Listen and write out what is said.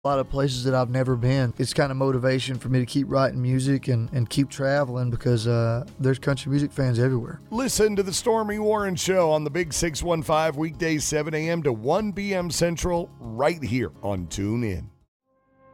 A lot of places that I've never been. It's kind of motivation for me to keep writing music and keep traveling because there's country music fans everywhere. Listen to the Stormy Warren Show on the Big 615 weekdays 7 a.m. to 1 p.m. Central right here on TuneIn.